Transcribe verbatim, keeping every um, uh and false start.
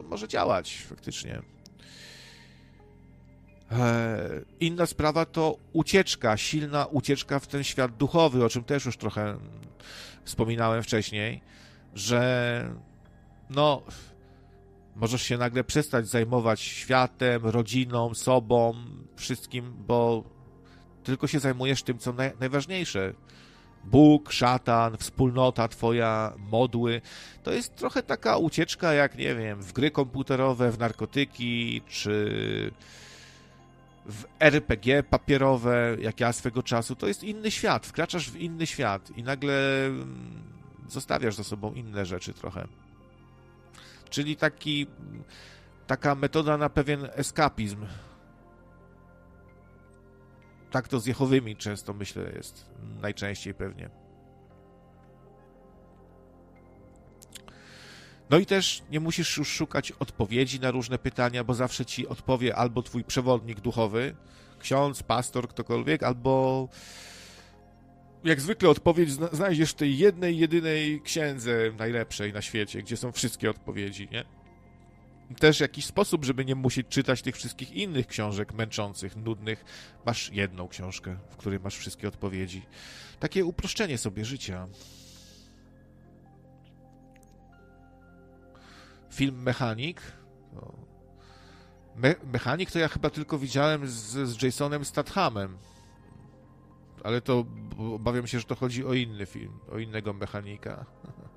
może działać faktycznie. Inna sprawa to ucieczka, silna ucieczka w ten świat duchowy, o czym też już trochę wspominałem wcześniej, że no, możesz się nagle przestać zajmować światem, rodziną, sobą, wszystkim, bo tylko się zajmujesz tym, co naj, najważniejsze. Bóg, szatan, wspólnota twoja, modły. To jest trochę taka ucieczka jak, nie wiem, w gry komputerowe, w narkotyki, czy w er pe gie papierowe, jak ja swego czasu. To jest inny świat. Wkraczasz w inny świat i nagle zostawiasz za sobą inne rzeczy trochę. Czyli taki, taka metoda na pewien eskapizm. Tak to z Jehowymi często, myślę, jest. Najczęściej pewnie. No i też nie musisz już szukać odpowiedzi na różne pytania, bo zawsze ci odpowie albo twój przewodnik duchowy, ksiądz, pastor, ktokolwiek, albo jak zwykle odpowiedź znajdziesz w tej jednej, jedynej księdze najlepszej na świecie, gdzie są wszystkie odpowiedzi, nie? Też jakiś sposób, żeby nie musieć czytać tych wszystkich innych książek męczących, nudnych. Masz jedną książkę, w której masz wszystkie odpowiedzi. Takie uproszczenie sobie życia. Film Mechanik. Me- Mechanik to ja chyba tylko widziałem z, z Jasonem Stathamem. Ale to obawiam się, że to chodzi o inny film, o innego mechanika.